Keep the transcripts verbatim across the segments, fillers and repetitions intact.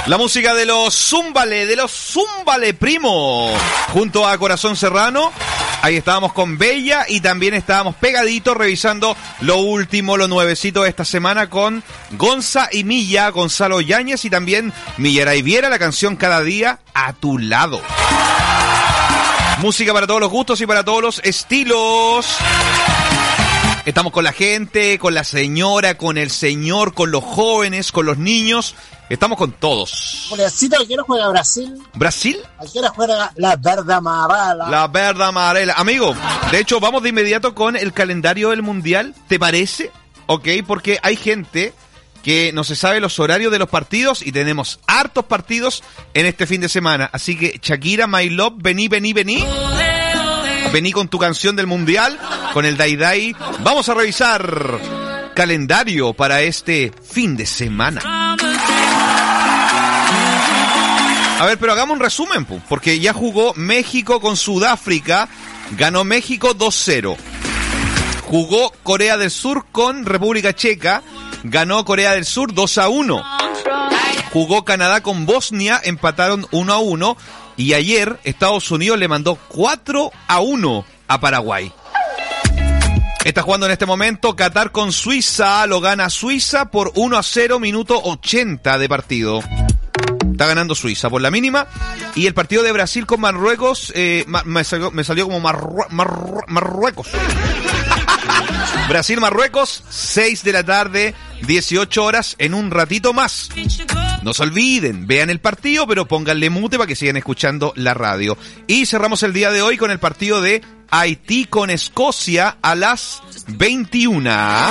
La música de los Zúmbale, de los Zúmbale Primo, junto a Corazón Serrano. Ahí estábamos con Bella y también estábamos pegaditos revisando lo último, lo nuevecito de esta semana con Gonza y Milla, Gonzalo Yáñez y también Millera y Viera, la canción Cada Día a Tu Lado. Música para todos los gustos y para todos los estilos. Estamos con la gente, con la señora, con el señor, con los jóvenes, con los niños. Estamos con todos. Juliancito, ¿a qué hora juega Brasil? ¿Brasil? ¿A qué hora juega la verde amarela? La verde amarela. Amigo, de hecho, vamos de inmediato con el calendario del Mundial. ¿Te parece? Ok, porque hay gente que no se sabe los horarios de los partidos y tenemos hartos partidos en este fin de semana. Así que, Shakira, My Love, vení, vení, vení. Vení con tu canción del Mundial, con el Dai Dai. Vamos a revisar calendario para este fin de semana. A ver, pero hagamos un resumen, porque ya jugó México con Sudáfrica, ganó México dos cero. Jugó Corea del Sur con República Checa, ganó Corea del Sur dos a uno. Jugó Canadá con Bosnia, empataron uno a uno. Y ayer Estados Unidos le mandó cuatro a uno a Paraguay. Está jugando en este momento Qatar con Suiza, lo gana Suiza por uno a cero, minuto ochenta de partido. Está ganando Suiza por la mínima. Y el partido de Brasil con Marruecos, eh, ma, me, salió, me salió como Marru, Marru, Marruecos. Brasil-Marruecos, seis de la tarde, dieciocho horas, en un ratito más. No se olviden, vean el partido, pero pónganle mute para que sigan escuchando la radio. Y cerramos el día de hoy con el partido de Haití con Escocia a las veintiuna.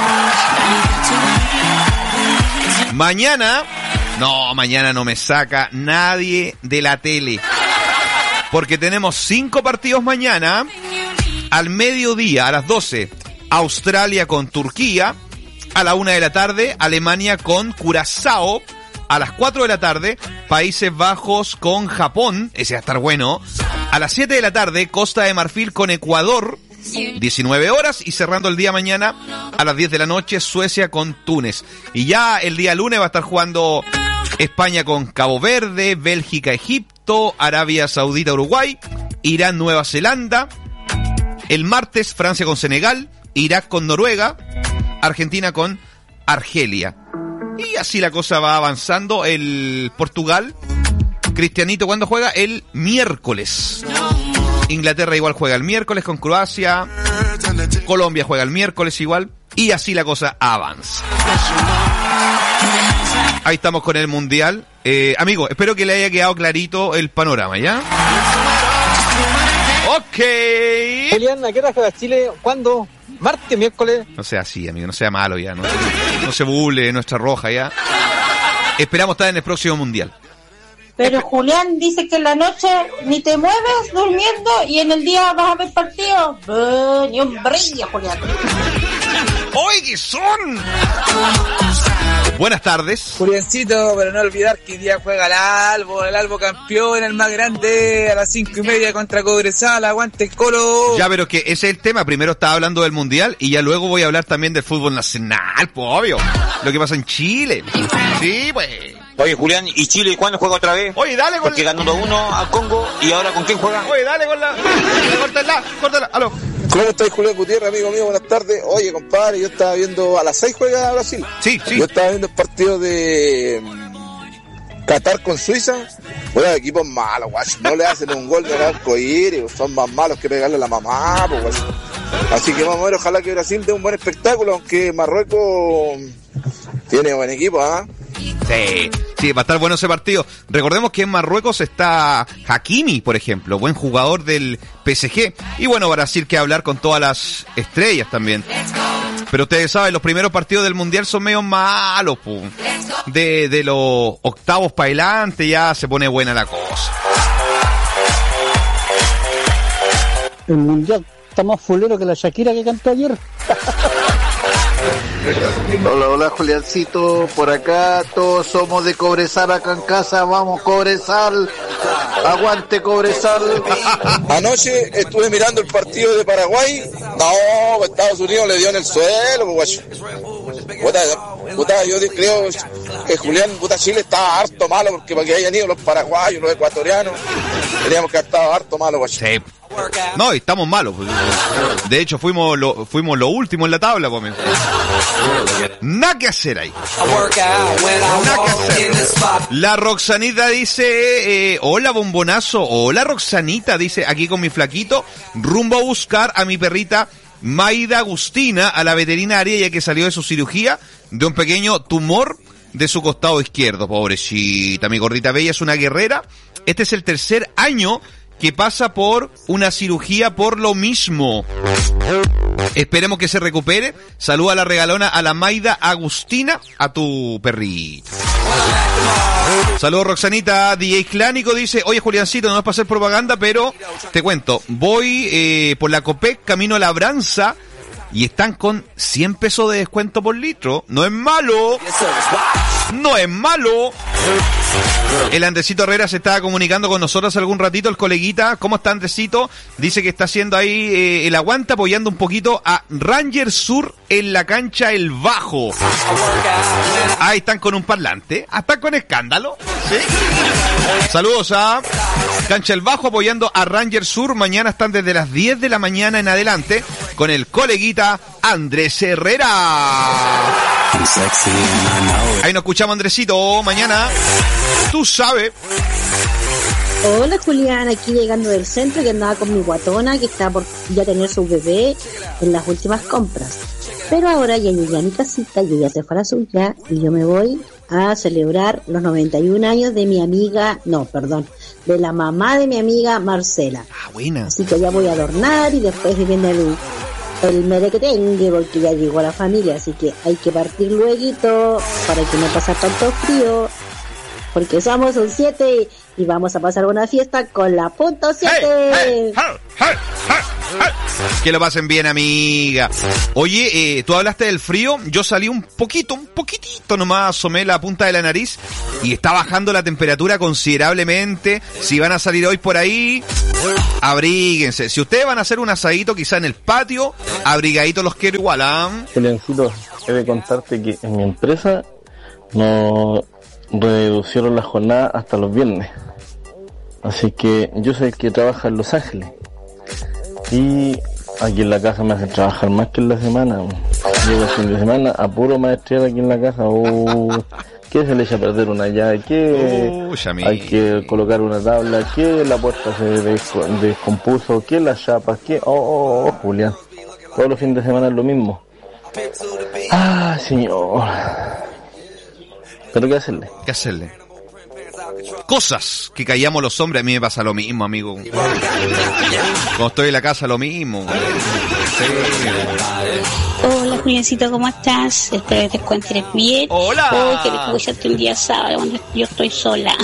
Mañana, no, mañana no me saca nadie de la tele, porque tenemos cinco partidos mañana. Al mediodía, a las doce, Australia con Turquía. A la una de la tarde, Alemania con Curazao. A las cuatro de la tarde, Países Bajos con Japón. Ese va a estar bueno. A las siete de la tarde, Costa de Marfil con Ecuador. diecinueve horas. Y cerrando el día mañana, a las diez de la noche, Suecia con Túnez. Y ya el día lunes va a estar jugando España con Cabo Verde, Bélgica, Egipto, Arabia Saudita, Uruguay, Irán, Nueva Zelanda. El martes, Francia con Senegal, Irak con Noruega, Argentina con Argelia. Y así la cosa va avanzando. El Portugal, Cristianito, ¿cuándo juega? El miércoles. Inglaterra igual juega el miércoles con Croacia. Colombia juega el miércoles igual. Y así la cosa avanza. Ahí estamos con el Mundial. Eh, amigo, espero que le haya quedado clarito el panorama, ¿ya? Ok. Julián, ¿a qué hora juega Chile? ¿Cuándo? ¿Martes, miércoles? No sea así, amigo, no sea malo ya. No, no se burle de nuestra roja ya. Esperamos estar en el próximo Mundial. Pero Julián dice que en la noche ni te mueves durmiendo y en el día vas a ver partido. Uh, ni un brillo, Julián. ¡Oye, son! Buenas tardes. Juliancito, pero no olvidar que hoy día juega el Albo, el Albo campeón, el más grande, a las cinco y media contra Cobresal, aguante el Colo. Ya, pero que ese es el tema. Primero estaba hablando del Mundial y ya luego voy a hablar también del fútbol nacional, pues obvio. Lo que pasa en Chile. Sí, pues. Oye, Julián, ¿y Chile cuándo juega otra vez? Oye, dale con Porque la... ganó dos uno a Congo, ¿y ahora con quién juega? Oye, dale con la... Córtala, córtala, aló. ¿Cómo estás, Julián Gutiérrez, amigo mío? Buenas tardes. Oye, compadre, yo estaba viendo... ¿A las seis juega Brasil? Sí, sí. Yo estaba viendo el partido de... Qatar con Suiza. Bueno, equipos malos, guay. No le hacen un gol de arco iris. Son más malos que pegarle a la mamá, pues, así que vamos a ver, ojalá que Brasil dé un buen espectáculo, aunque Marruecos tiene buen equipo, ¿ah? ¿eh? Sí, sí, va a estar bueno ese partido. Recordemos que en Marruecos está Hakimi, por ejemplo, buen jugador del P S G. Y bueno, Brasil que hablar con todas las estrellas también. Pero ustedes saben, los primeros partidos del Mundial son medio malos, pu. De, de los octavos para adelante ya se pone buena la cosa. El Mundial está más fulero que la Shakira que cantó ayer. Hola, hola, Juliancito, por acá todos somos de Cobresal acá en casa, vamos Cobresal, aguante Cobresal. Anoche estuve mirando el partido de Paraguay, no, Estados Unidos le dio en el suelo, guacho. Puta, puta, yo creo que Julián, puta, Chile estaba harto malo porque para que hayan ido los paraguayos, los ecuatorianos, teníamos que haber estado harto malo, guacho. Sí. No, estamos malos. De hecho, fuimos lo, fuimos lo último en la tabla, pues. Nada que hacer ahí. Nada que hacer. La Roxanita dice, eh, hola bombonazo, hola Roxanita, dice, aquí con mi flaquito, rumbo a buscar a mi perrita Maida Agustina a la veterinaria, ya que salió de su cirugía de un pequeño tumor de su costado izquierdo. Pobrecita, mi gordita bella es una guerrera. Este es el tercer año que pasa por una cirugía por lo mismo. Esperemos que se recupere. Saluda a la regalona, a la Maida Agustina, a tu perrito. Saludos Roxanita. D J Clánico dice, oye Juliancito, no es para hacer propaganda, pero te cuento, voy eh, por la Copec, camino a Labranza, y están con cien pesos de descuento por litro. No es malo. No es malo. El Andresito Herrera se estaba comunicando con nosotros algún ratito, el coleguita. ¿Cómo está Andresito? Dice que está haciendo ahí eh, el aguante, apoyando un poquito a Ranger Sur en la cancha El Bajo. Ahí están con un parlante. Ah, están con escándalo. ¿Sí? Saludos a Cancha El Bajo apoyando a Ranger Sur. Mañana están desde las diez de la mañana en adelante con el coleguita Andrés Herrera. Ahí nos escuchamos, Andresito, mañana. Tú sabes. Hola Julián, aquí llegando del centro, que andaba con mi guatona que está por ya tener su bebé en las últimas compras. Pero ahora ya llegué a mi casita y ella se fue a la suya y yo me voy a celebrar los noventa y un años de mi amiga, no, perdón, de la mamá de mi amiga Marcela. Ah, buena. Así que ya voy a adornar y después viene el, el merequetengue porque ya llegó la familia, así que hay que partir luego para que no pase tanto frío. Porque somos un siete y vamos a pasar una fiesta con la punto siete. Hey, hey, hey, hey, hey. Que lo pasen bien, amiga. Oye, eh, tú hablaste del frío. Yo salí un poquito, un poquitito nomás, asomé la punta de la nariz y está bajando la temperatura considerablemente. Si van a salir hoy por ahí, abríguense. Si ustedes van a hacer un asadito quizá en el patio, abrigaditos los quiero igual, ¿ah? Juliancito, he de contarte que en mi empresa no reducieron la jornada hasta los viernes, así que yo soy el que trabaja en Los Ángeles y aquí en la casa me hacen trabajar más que en la semana. Llego el fin de semana a puro maestría aquí en la casa. Oh, que se le echa a perder una llave, que uh, hay que colocar una tabla, que la puerta se desco- descompuso, que las chapas, que oh, oh, oh, Julián, todos los fines de semana es lo mismo. Ah, señor. ¿Pero qué hacerle? ¿Qué hacerle? Cosas que callamos los hombres. A mí me pasa lo mismo, amigo. Cuando estoy en la casa, lo mismo. Sí. Hola, Juliancito, ¿cómo estás? Espero que te encuentres bien. Hola. Hoy que escuchaste un día sábado cuando yo estoy sola.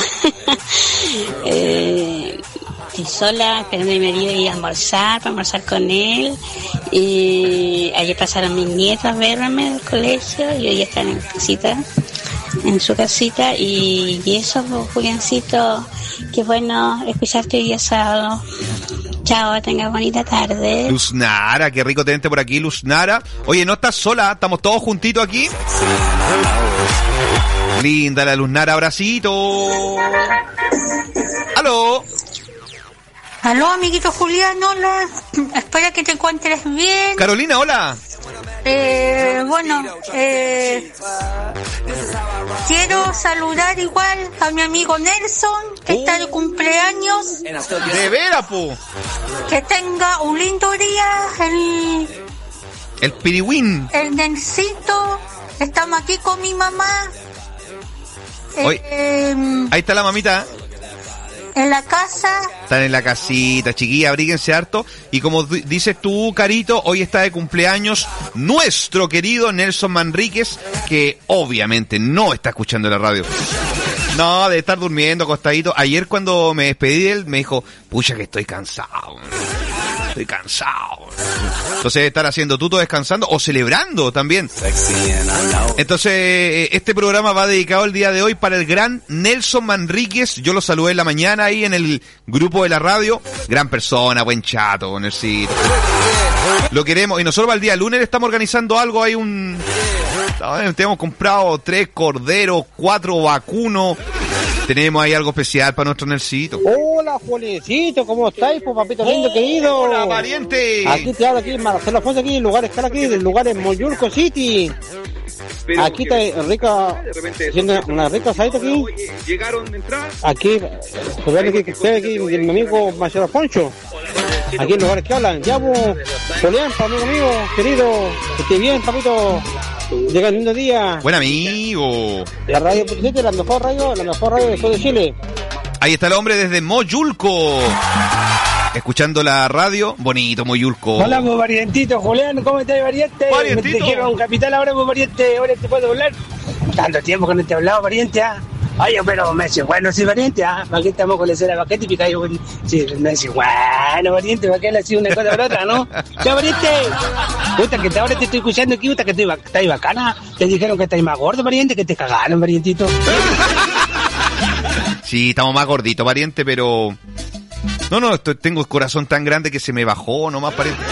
eh, estoy sola, esperando a mi marido ir a almorzar, para almorzar con él. Y ayer pasaron mis nietos a verme del colegio y hoy están en casita. en su casita y, y eso, Juliancito, qué bueno escucharte hoy día sábado. Chao, tenga bonita tarde. Luz Nara, qué rico tenerte por aquí, Luz Nara. Oye, no estás sola, estamos todos juntitos aquí. Linda la Luz Nara, abracito. Aló. Aló, amiguito Julián, hola. Espero que te encuentres bien. Carolina, hola. Eh, bueno, eh, quiero saludar igual a mi amigo Nelson, que oh. está de cumpleaños. De veras, po. Que tenga un lindo día, el... El piriwín. El Nelsito. Estamos aquí con mi mamá. Oye, eh, ahí está la mamita. En la casa. Están en la casita, chiquilla, abríguense harto. Y como d- dices tú, Carito, hoy está de cumpleaños nuestro querido Nelson Manríquez, que obviamente no está escuchando la radio. No, de estar durmiendo acostadito. Ayer cuando me despedí de él, me dijo, pucha que estoy cansado. Estoy cansado. Entonces estar haciendo tuto descansando o celebrando también. Entonces este programa va dedicado el día de hoy para el gran Nelson Manríquez. Yo lo saludé en la mañana ahí en el grupo de la radio. Gran persona, buen chato, Nelsito. Lo queremos. Y nosotros el día lunes estamos organizando algo. Hay un... Tenemos comprado tres corderos, cuatro vacunos. Tenemos ahí algo especial para nuestro Nelsito. Hola, Juanicito, ¿cómo estáis, pues, papito lindo, oh, querido? Hola, pariente. Aquí te hablo, aquí Marcelo Afonso, aquí en lugares, aquí, del lugar en Moyulco City. Pero aquí está rica, haciendo una rica asadita aquí. Llegaron a entrar. Aquí, pues vean aquí, que estoy aquí, mi amigo Marcelo Afonso. Aquí en lugares que hablan. Ya, pues, Julián, amigo mío, querido, que esté bien, papito. Llega el lindo día. Buen amigo. La radio Putisete, la mejor radio, la mejor radio del sur de Chile. Ahí está el hombre desde Moyulco. Escuchando la radio, bonito Moyulco. Hola, pues, variantito, Julián, ¿cómo estás, variante? Variantito. Me dijeron un capital ahora, pues, variante, ahora te puedo hablar. Tanto tiempo que no te he hablado, variante, ¿ah? Oye, pero me dice, bueno, sí, variante, ¿ah? ¿Para qué estamos con la cera vaqueta y pica yo? Sí, me dice, bueno, variante, ¿para qué le ha sido una cosa por otra, no? Ya, variante. Puta, que ahora te estoy escuchando aquí, puta, que estoy, estoy bacana. Te dijeron que estáis más gordo, variante, que te cagaron, variantito. Sí, estamos más gorditos, pariente, pero... No, no, estoy, tengo el corazón tan grande que se me bajó nomás, pariente.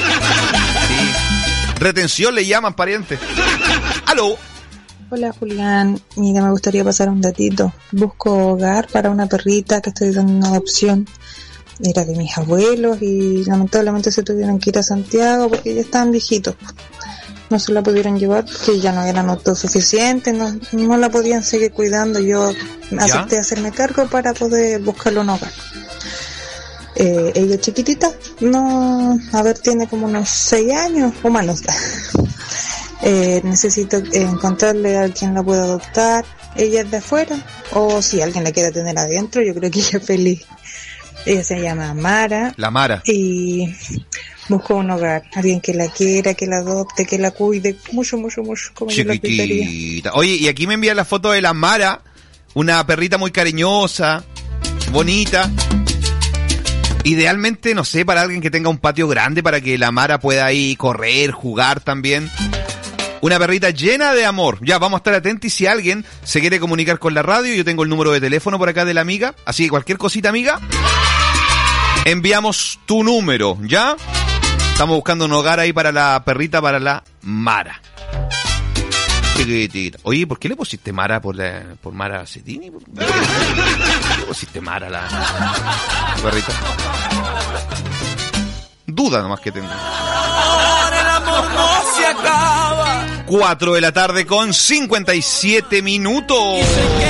Sí. Retención le llaman, pariente. ¡Aló! Hola, Julián. Mira, me gustaría pasar un datito. Busco hogar para una perrita que estoy dando en adopción. Era de mis abuelos y lamentablemente se tuvieron que ir a Santiago porque ya estaban viejitos. No se la pudieron llevar porque ya no eran autosuficientes, no, no la podían seguir cuidando. Yo acepté hacerme cargo para poder buscarle un hogar. Eh, ella es chiquitita, no, a ver, tiene como unos seis años o menos. eh, necesito encontrarle a quien la pueda adoptar. Ella es de afuera, o si alguien la quiere tener adentro, yo creo que ella es feliz. Ella se llama Mara. La Mara. Y busco un hogar, alguien que la quiera, que la adopte, que la cuide, mucho, mucho, mucho, como yo la cuidaría. Oye, y aquí me envían la foto de la Mara, una perrita muy cariñosa, bonita. Idealmente, no sé, para alguien que tenga un patio grande para que la Mara pueda ahí correr, jugar también. Una perrita llena de amor. Ya, vamos a estar atentos y si alguien se quiere comunicar con la radio, yo tengo el número de teléfono por acá de la amiga. Así que cualquier cosita, amiga, enviamos tu número, ¿ya? Estamos buscando un hogar ahí para la perrita, para la Mara. Oye, ¿por qué le pusiste Mara por la, por Mara Cetini? ¿Por qué le pusiste Mara a la, la perrita? Duda nomás que tengo. Ahora el amor no se acaba. cuatro de la tarde con cincuenta y siete minutos.